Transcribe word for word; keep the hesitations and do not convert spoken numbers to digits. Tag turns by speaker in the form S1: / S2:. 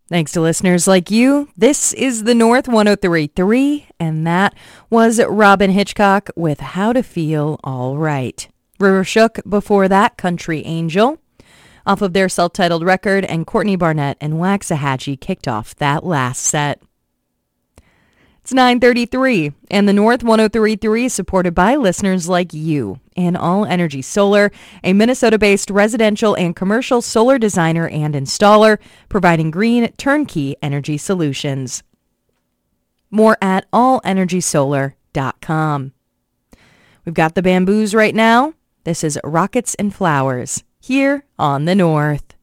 S1: Thanks to listeners like you, this is the North one oh three point three, and that was Robyn Hitchcock with How to Feel All Right. River Shook before that, Country Angel, off of their self-titled record, and Courtney Barnett and Waxahachie kicked off that last set. It's nine thirty-three, and the North one oh three point three is supported by listeners like you and All Energy Solar, a Minnesota-based residential and commercial solar designer and installer, providing green turnkey energy solutions. More at all energy solar dot com. We've got the Bamboos right now. This is Rockets and Flowers here on the North.